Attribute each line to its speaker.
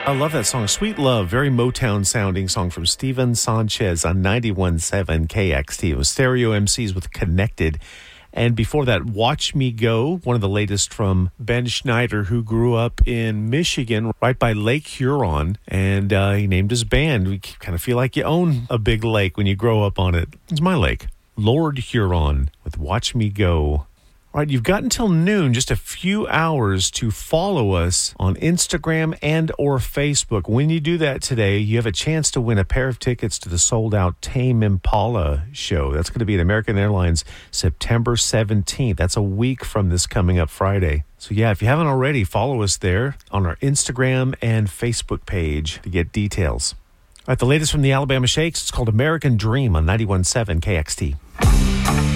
Speaker 1: I love that song, Sweet Love, very Motown sounding song from Steven Sanchez on 91.7 KXT. It was Stereo MCs with Connected. And before that, Watch Me Go, one of the latest from Ben Schneider, who grew up in Michigan, right by Lake Huron. And he named his band. We kind of feel like you own a big lake when you grow up on it. It's my lake. Lord Huron with Watch Me Go. All right, you've got until noon, just a few hours, to follow us on Instagram and or Facebook. When you do that today, you have a chance to win a pair of tickets to the sold-out Tame Impala show. That's going to be at American Airlines September 17th. That's a week from this coming up Friday. So yeah, if you haven't already, follow us there on our Instagram and Facebook page to get details. All right, the latest from the Alabama Shakes, it's called American Dream on 91.7 KXT.